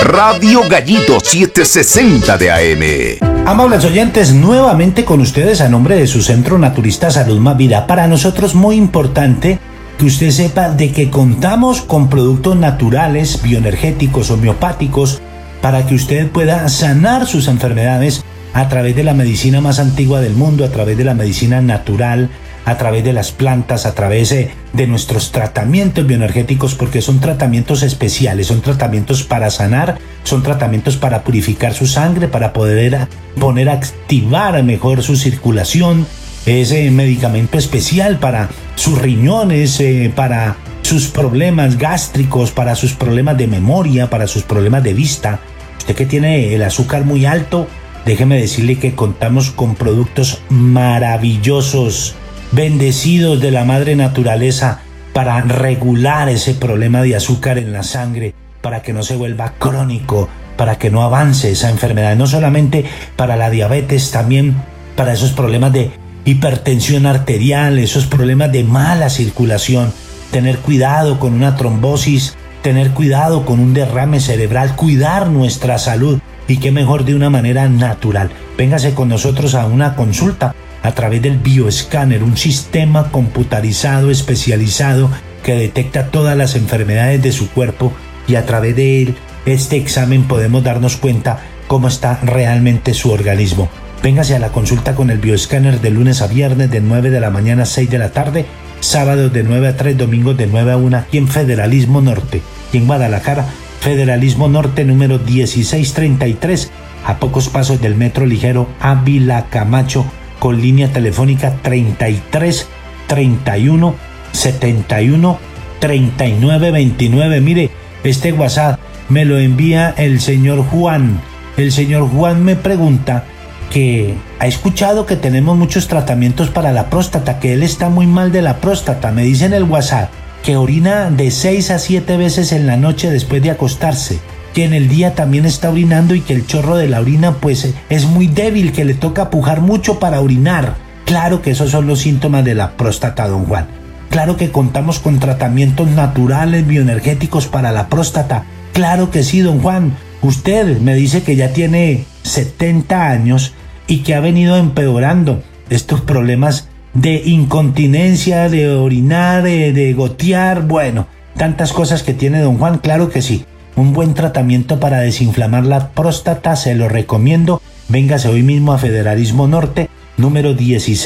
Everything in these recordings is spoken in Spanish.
Radio Gallito 760 de AM. Amables oyentes, nuevamente con ustedes a nombre de su Centro Naturista Salud Más Vida. Para nosotros muy importante que usted sepa de que contamos con productos naturales, bioenergéticos, homeopáticos, para que usted pueda sanar sus enfermedades a través de la medicina más antigua del mundo, a través de la medicina natural, a través de las plantas, a través de nuestros tratamientos bioenergéticos, porque son tratamientos especiales, son tratamientos para sanar, son tratamientos para purificar su sangre, para poder poner a activar mejor su circulación. Es medicamento especial para sus riñones, para sus problemas gástricos, para sus problemas de memoria, para sus problemas de vista. Usted que tiene el azúcar muy alto, déjeme decirle que contamos con productos maravillosos, bendecidos de la madre naturaleza, para regular ese problema de azúcar en la sangre, para que no se vuelva crónico, para que no avance esa enfermedad, no solamente para la diabetes, también para esos problemas de hipertensión arterial, esos problemas de mala circulación, tener cuidado con una trombosis, tener cuidado con un derrame cerebral, cuidar nuestra salud, y qué mejor de una manera natural. Véngase con nosotros a una consulta a través del bioescáner, un sistema computarizado especializado que detecta todas las enfermedades de su cuerpo, y a través de este examen podemos darnos cuenta cómo está realmente su organismo. Véngase a la consulta con el bioescáner de lunes a viernes de 9 de la mañana a 6 de la tarde, sábados de 9 a 3, domingos de 9 a 1 aquí en Federalismo Norte y en Guadalajara, Federalismo Norte número 1633, a pocos pasos del metro ligero Ávila Camacho, con línea telefónica 33 31 71 39 29. Mire, este WhatsApp me lo envía el señor Juan. El señor Juan me pregunta que ha escuchado que tenemos muchos tratamientos para la próstata, que él está muy mal de la próstata. Me dice en el WhatsApp que orina de 6 a 7 veces en la noche después de acostarse, que en el día también está orinando y que el chorro de la orina pues es muy débil, que le toca pujar mucho para orinar. Claro que esos son los síntomas de la próstata, don Juan. Claro que contamos con tratamientos naturales, bioenergéticos para la próstata. Claro que sí, don Juan. Usted me dice que ya tiene 70 años y que ha venido empeorando estos problemas de incontinencia, de orinar, de gotear, bueno, tantas cosas que tiene don Juan. Claro que sí. Un buen tratamiento para desinflamar la próstata, se lo recomiendo. Véngase hoy mismo a Federalismo Norte, número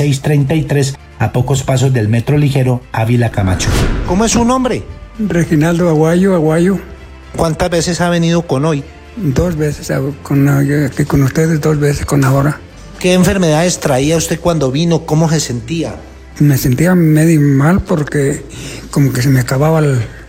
1633, a pocos pasos del metro ligero Ávila Camacho. ¿Cómo es su nombre? Reginaldo Aguayo. ¿Cuántas veces ha venido con hoy? 2 veces, aquí con ustedes, 2 veces con ahora. ¿Qué enfermedades traía usted cuando vino? ¿Cómo se sentía? Me sentía medio mal porque como que se me acababa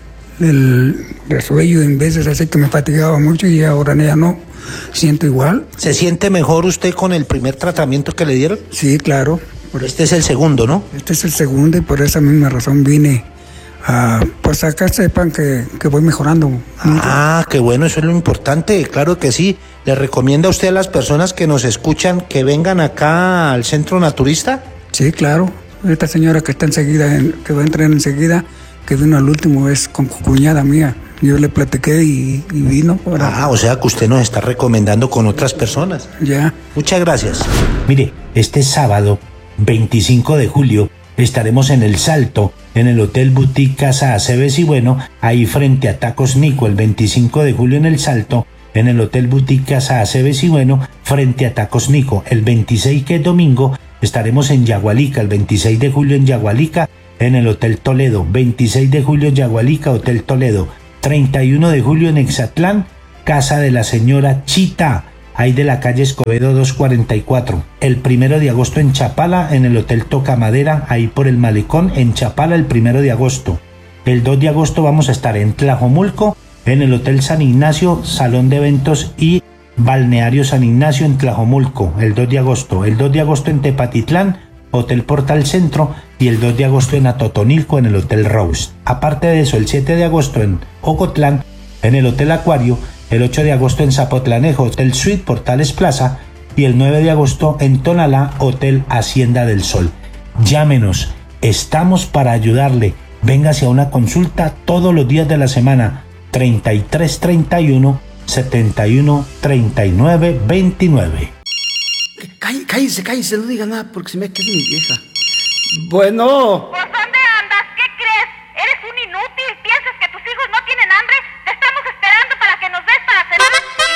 el resuello, en veces así que me fatigaba mucho, y ahora ya no, siento igual. ¿Se siente mejor usted con el primer tratamiento que le dieron? Sí, claro. Este es el segundo, ¿no? Este es el segundo, y por esa misma razón vine a, pues acá sepan que voy mejorando mucho. Ah, qué bueno, eso es lo importante, claro que sí. ¿Le recomienda usted a las personas que nos escuchan que vengan acá al Centro Naturista? Sí, claro. Esta señora que está enseguida, que va a entrar enseguida, que vino al último, es con cuñada mía. Yo le platiqué y vino. O sea que usted nos está recomendando con otras personas. Ya. Muchas gracias. Mire, este sábado, 25 de julio, estaremos en El Salto, en el Hotel Boutique Casa Aceves y Bueno, ahí frente a Tacos Nico, el 25 de julio en El Salto, en el Hotel Boutique Casa Aceves y Bueno, frente a Tacos Nico. El 26, que es domingo, estaremos en Yagualica, el 26 de julio en Yagualica, en el Hotel Toledo. 26 de julio Yagualica, Hotel Toledo. 31 de julio en Exatlán, Casa de la Señora Chita, ahí de la calle Escobedo 244. El 1 de agosto en Chapala, en el Hotel Toca Madera, ahí por el Malecón, en Chapala, el 1 de agosto. El 2 de agosto vamos a estar en Tlajomulco, en el Hotel San Ignacio, Salón de Eventos y Balneario San Ignacio en Tlajomulco, el 2 de agosto. El 2 de agosto en Tepatitlán, Hotel Portal Centro, y el 2 de agosto en Atotonilco, en el Hotel Rose. Aparte de eso, el 7 de agosto en Ocotlán, en el Hotel Acuario, el 8 de agosto en Zapotlanejo, Hotel Suite Portales Plaza, y el 9 de agosto en Tonalá, Hotel Hacienda del Sol. Llámenos, estamos para ayudarle. Véngase a una consulta todos los días de la semana, 3331 71 39 29. Cállese, no diga nada porque se me queda mi vieja. Bueno.